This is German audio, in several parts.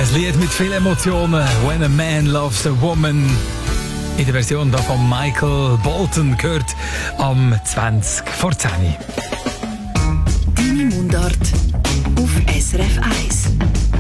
Ein Lied mit vielen Emotionen. When a Man Loves a Woman. In der Version von Michael Bolton gehört am 20 vor 10. Deine Mundart auf SRF 1.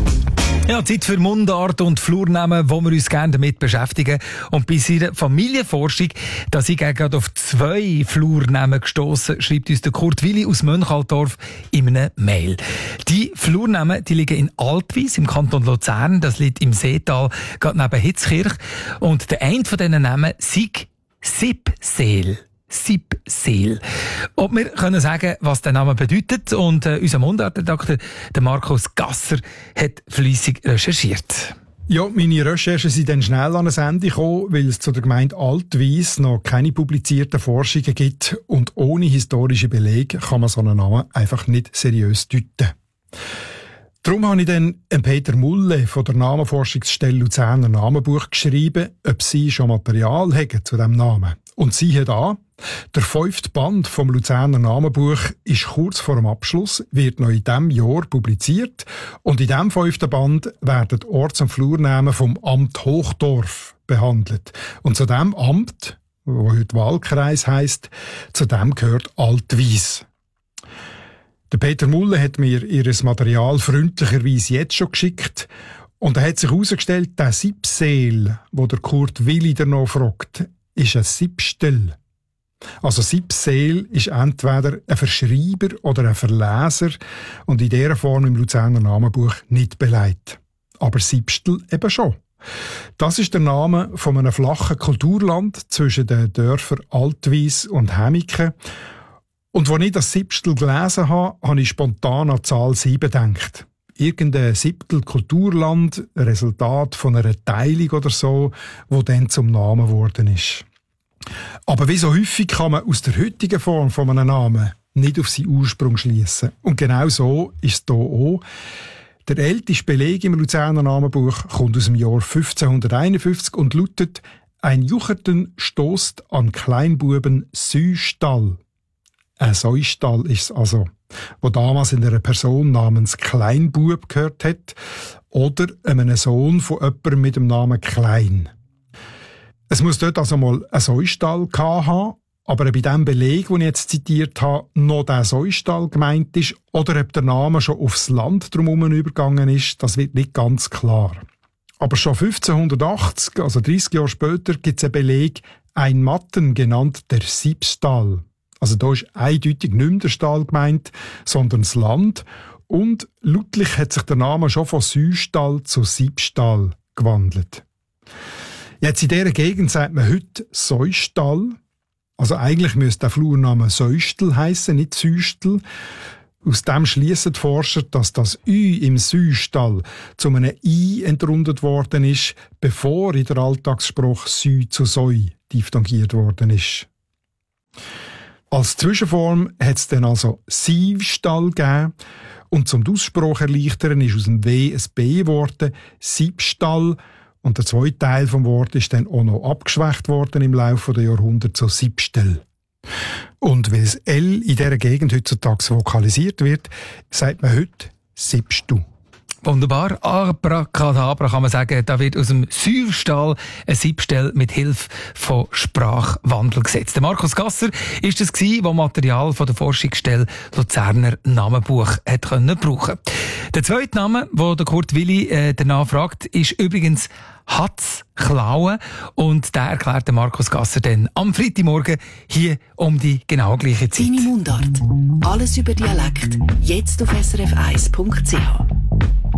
Ja, Zeit für Mundart und Flurnamen, wo wir uns gerne damit beschäftigen. Und bei seiner Familienforschung, da sind gerade auf 2 Flurnamen gestossen, schreibt uns der Kurt Willi aus Mönchalldorf in einer Mail. Die Flurnamen, die liegen in Altwies im Kanton Luzern, das liegt im Seetal, gerade neben Hitzkirch. Und der eine von diesen Namen sei Sippseel. Sippseel. Und wir können sagen, was der Name bedeutet. Und unser Mundartredakteur, der Markus Gasser, hat fleissig recherchiert. Ja, meine Recherchen sind dann schnell an ein Ende gekommen, weil es zu der Gemeinde Altwies noch keine publizierten Forschungen gibt. Und ohne historische Belege kann man so einen Namen einfach nicht seriös deuten. Darum habe ich dann Peter Mulle von der Namenforschungsstelle Luzerner Namenbuch geschrieben, ob sie schon Material haben zu diesem Namen. Und siehe da, der 5. Band vom Luzerner Namenbuch ist kurz vor dem Abschluss, wird noch in diesem Jahr publiziert. Und in diesem 5. Band werden Orts- und Flurnamen vom Amt Hochdorf behandelt. Und zu diesem Amt, das heute Wahlkreis heisst, zu dem gehört Altwies. Der Peter Mulle hat mir ihr Material freundlicherweise jetzt schon geschickt. Und da hat sich herausgestellt, der Sippseel, wo der Kurt Willi noch fragt, ist ein Sippstel. Also Sippseel ist entweder ein Verschreiber oder ein Verleser und in dieser Form im Luzerner Namenbuch nicht beleidigt. Aber Sippstel eben schon. Das ist der Name von einem flachen Kulturland zwischen den Dörfern Altwies und Hämiken. Und als ich das Sippstel gelesen habe, habe ich spontan an die Zahl 7 gedacht. Irgendein Siebtel Kulturland, ein Resultat von einer Teilung oder so, wo dann zum Namen geworden ist. Aber wie so häufig kann man aus der heutigen Form von einem Namen nicht auf seinen Ursprung schliessen. Und genau so ist es hier auch. Der älteste Beleg im Luzerner Namenbuch kommt aus dem Jahr 1551 und lautet: Ein Jucherten stoßt an Kleinbuben Süstall. Ein Säustall ist es also, wo damals in einer Person namens Kleinbub gehört hat oder einem Sohn von jemandem mit dem Namen Klein. Es muss dort also mal ein Säustall gehabt haben, aber ob bei dem Beleg, den ich jetzt zitiert habe, noch der Säustall gemeint ist oder ob der Name schon aufs Land drumherum übergegangen ist, das wird nicht ganz klar. Aber schon 1580, also 30 Jahre später, gibt es einen Beleg, ein Matten genannt der Sippstall. Also da ist eindeutig nicht mehr der Stall gemeint, sondern das Land. Und lautlich hat sich der Name schon von Süstall zu Sippstall gewandelt. Jetzt in dieser Gegend sagt man heute Säustall. Also eigentlich müsste der Flurname Säustel heissen, nicht Süstel. Aus dem schliessen die Forscher, dass das Ü im Süstall zu einem I entrundet worden ist, bevor in der Alltagsspruch Sü zu Säu diphthongiert worden ist. Als Zwischenform hat es dann also Sievstall gegeben und zum Aussprache erleichtern ist aus dem W ein B geworden, Siebstall, und der zweite Teil vom Wort ist dann auch noch abgeschwächt worden im Laufe der Jahrhunderte zu Siebstell. Und weil das L in dieser Gegend heutzutage vokalisiert wird, sagt man heute Siebstu. Wunderbar. Abracadabra kann man sagen, da wird aus dem Säustall ein Siebstell mit Hilfe von Sprachwandel gesetzt. Der Markus Gasser ist es gewesen, der Material von der Forschungsstelle Luzerner Namenbuch hat können brauchen. Der zweite Name, wo der Kurt Willi danach fragt, ist übrigens Hatz Klauen, und der erklärt der Markus Gasser dann am Freitagmorgen hier um die genau gleiche Zeit. Deine Mundart. Alles über Dialekt. Jetzt auf srf1.ch.